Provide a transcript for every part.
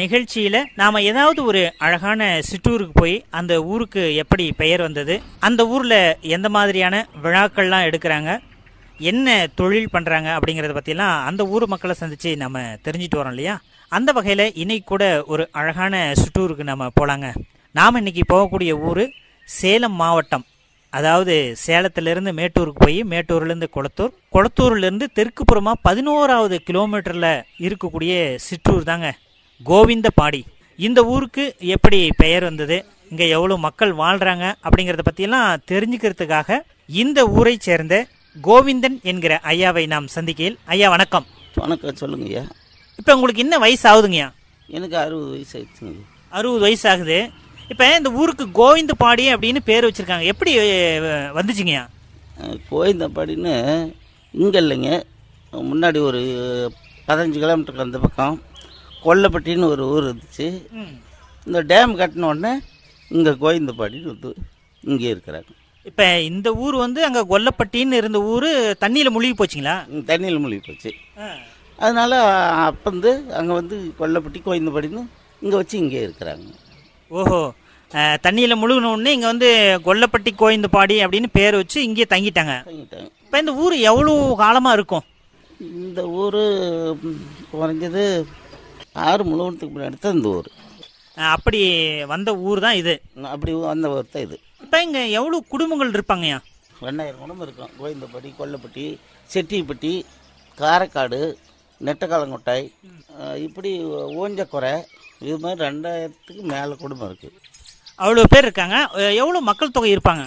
நிகழ்ச்சியில நாம ஏதாவது ஒரு அழகான சிற்றூருக்கு போய் அந்த ஊருக்கு எப்படி பெயர் வந்தது, அந்த ஊர்ல எந்த மாதிரியான விழாக்கள்லாம் எடுக்கிறாங்க, என்ன தொழில் பண்றாங்க அப்படிங்கறத பத்திலாம் அந்த ஊர் மக்களை சந்திச்சு நம்ம தெரிஞ்சுட்டு வரோம் இல்லையா. அந்த வகையில இன்னைக்கு கூட ஒரு அழகான சிற்றூருக்கு நம்ம போலாங்க. நாம இன்னைக்கு போகக்கூடிய ஊரு சேலம் மாவட்டம். அதாவது சேலத்திலிருந்து மேட்டூருக்கு போய் மேட்டூர்லேருந்து குளத்தூர், குளத்தூர்லேருந்து தெற்கு புறமாக 11வது கிலோமீட்டரில் இருக்கக்கூடிய சிற்றூர் தாங்க கோவிந்தபாடி. இந்த ஊருக்கு எப்படி பெயர் வந்தது, இங்கே எவ்வளோ மக்கள் வாழ்கிறாங்க அப்படிங்கிறத பற்றியெல்லாம் தெரிஞ்சுக்கிறதுக்காக இந்த ஊரை சேர்ந்த கோவிந்தன் என்கிற ஐயாவை நாம் சந்திக்கையில், ஐயா வணக்கம். வணக்கம், சொல்லுங்க ஐயா. இப்போ உங்களுக்கு என்ன வயசு ஆகுதுங்கய்யா? எனக்கு 60 வயசு ஆயிடுச்சுங்க. 60 வயசு ஆகுது. இப்போ இந்த ஊருக்கு கோவிந்தபாடி அப்படின்னு பேர் வச்சுருக்காங்க, எப்படி வந்துச்சுங்கய்யா? கோவிந்தபாடின்னு இங்கே இல்லைங்க, முன்னாடி ஒரு 15 கிலோமீட்டருக்கு அந்த பக்கம் கொல்லப்பட்டின்னு ஒரு ஊர் இருந்துச்சு. இந்த டேம் கட்டின உடனே இங்கே கோவிந்தபாடின்னு வந்து இங்கே இருக்கிறாங்க. இப்போ இந்த ஊர் வந்து அங்கே கொல்லப்பட்டின்னு இருந்த ஊர் தண்ணியில் முழுகி போச்சுங்களா? தண்ணியில் மூழ்கி போச்சு. அதனால அப்போ வந்து அங்கே வந்து கொல்லப்பட்டி கோவிந்தபாடின்னு இங்கே வச்சு இங்கே இருக்கிறாங்க. ஓஹோ, தண்ணியில் முழுகினோடனே இங்கே வந்து கொல்லப்பட்டி கோவிந்தபாடி அப்படின்னு பேர் வச்சு இங்கேயே தங்கிட்டாங்க. இப்போ இந்த ஊர் எவ்வளோ காலமாக இருக்கும்? இந்த ஊர் குறைஞ்சது 6 முழுவதுக்கு முன்னாடி தான் இந்த ஊர். அப்படி வந்த ஊர் தான் இது. அப்படி வந்த ஊர் தான் இது. இப்போ இங்கே எவ்வளோ குடும்பங்கள் இருப்பாங்கய்யா? 2000 குடும்பம் இருக்கும். கோவிந்தபாடி, கொல்லப்பட்டி, செட்டிப்பட்டி, காரைக்காடு, நெட்டக்காலங்கொட்டாய், இப்படி ஓஞ்சக்குறை, இது மாதிரி 2000க்கு மேலே குடும்பம் இருக்குது. அவ்வளோ பேர் இருக்காங்க. எவ்வளோ மக்கள் தொகை இருப்பாங்க?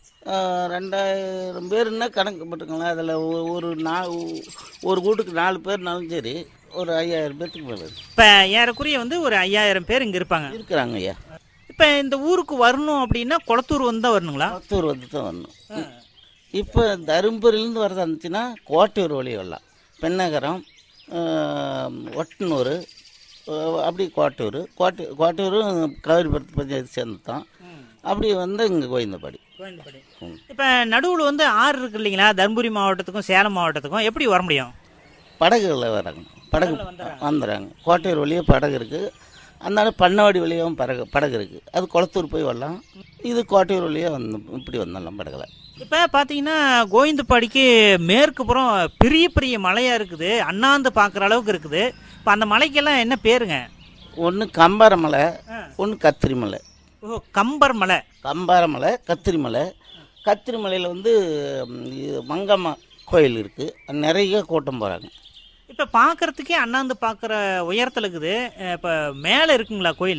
2000 பேருன்னா கணக்கு போட்டுக்கலாம். அதில் ஒரு வீட்டுக்கு 4 பேர்னாலும் சரி, ஒரு 5000 பேர்த்துக்கு மேலே இப்போ ஏறக்குறைய வந்து ஒரு 5000 பேர் இங்கே இருப்பாங்க, இருக்கிறாங்க ஐயா. இப்போ இந்த ஊருக்கு வரணும் அப்படின்னா குளத்தூர் வந்து தான் வரணுங்களா? குளத்தூர் வந்து தான் வரணும். இப்போ தருமபுரியிலேருந்து வரதா இருந்துச்சுன்னா கோட்டையூர் வழி வரலாம். பெண்ணகரம், ஒட்டனூர், அப்படி கோட்டையூரும் காவிரிபுரத்து பஞ்சாயத்து சேர்ந்து தான். அப்படி வந்து இங்கே கோவிந்தபாடி. இப்போ நடுவில் வந்து ஆறு இருக்கு இல்லைங்களா, தருமபுரி மாவட்டத்துக்கும் சேலம் மாவட்டத்துக்கும் எப்படி வர முடியும்? படகுகளில் வராங்க. படகு வந்துடுறாங்க. கோட்டையூர் வழியாக படகு இருக்குது. அதனால பண்ணவாடி வழியாகவும் படகு இருக்குது. அது குளத்தூர் போய் வரலாம். இது கோட்டையூர் வழியாக வந்து இப்படி வந்துடலாம் படகுல. இப்போ பார்த்தீங்கன்னா கோவிந்தபாடிக்கு மேற்கு புறம் பெரிய பெரிய மலையாக இருக்குது, அண்ணாந்து பார்க்குற அளவுக்கு இருக்குது. இப்போ அந்த மலைக்கெல்லாம் என்ன பேருங்க? ஒன்று கம்பாரமலை, ஒன்று கத்திரிமலை. ஓ, கம்பர்மலை. கம்பாரமலை, கத்திரிமலை. கத்திரிமலையில் வந்து மங்கம்மா கோயில் இருக்குது. நிறைய கூட்டம் போகிறாங்க. இப்போ பார்க்குறதுக்கே அண்ணாந்து பார்க்குற உயரத்தில் இருக்குது. இப்போ மேலே இருக்குங்களா கோயில்?